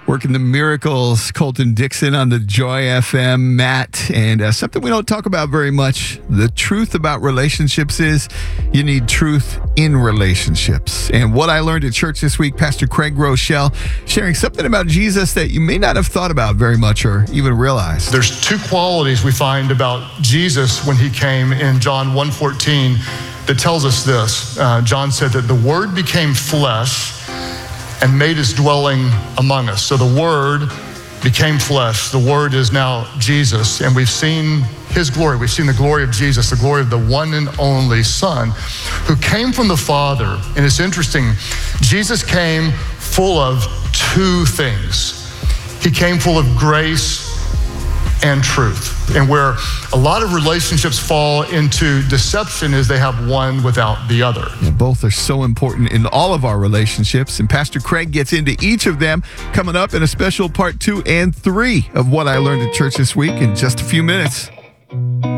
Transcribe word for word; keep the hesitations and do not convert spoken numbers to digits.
Working the miracles, Colton Dixon on the Joy F M, Matt, and uh, something we don't talk about very much. The truth about relationships is you need truth in relationships. And what I learned at church this week, Pastor Craig Rochelle sharing something about Jesus that you may not have thought about very much or even realized. There's two qualities we find about Jesus when he came in John one fourteen that tells us this. Uh, John said that the Word became flesh and made his dwelling among us. So the Word became flesh. The Word is now Jesus, and we've seen his glory. We've seen the glory of Jesus, the glory of the one and only Son who came from the Father. And it's interesting, Jesus came full of two things. He came full of grace and truth. And where a lot of relationships fall into deception is they have one without the other. Yeah, both are so important in all of our relationships. And Pastor Craig gets into each of them coming up in a special part two and three of What I Learned at Church this week in just a few minutes.